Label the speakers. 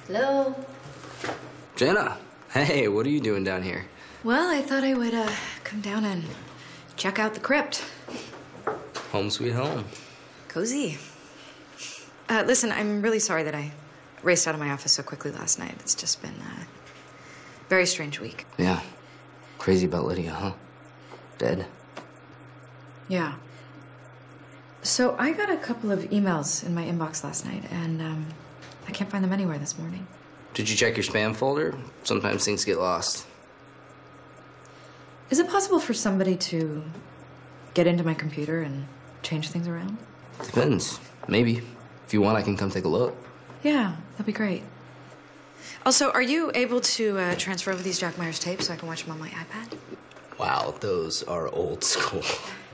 Speaker 1: Hello?
Speaker 2: Jenna, hey, what are you doing down here?
Speaker 1: Well, I thought I would come down and check out the crypt.
Speaker 2: Home sweet home.
Speaker 1: Cozy. Listen, I'm really sorry that I raced out of my office so quickly last night. It's just been a very strange week.
Speaker 2: Yeah. Crazy about Lydia, huh? Dead?
Speaker 1: Yeah. So I got a couple of emails in my inbox last night, and I can't find them anywhere this morning.
Speaker 2: Did you check your spam folder? Sometimes things get lost.
Speaker 1: Is it possible for somebody to get into my computer and change things around?
Speaker 2: Depends. Maybe. If you want, I can come take a look.
Speaker 1: Yeah, that'd be great. Also, are you able to transfer over these Jack Myers tapes so I can watch them on my iPad?
Speaker 2: Wow, those are old school.